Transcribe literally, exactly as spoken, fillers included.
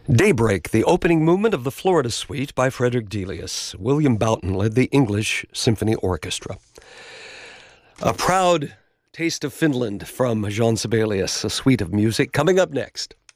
Daybreak, the opening movement of the Florida Suite by Frederick Delius. William Boughton led the English Symphony Orchestra. A proud taste of Finland from Jean Sibelius, a suite of music coming up next.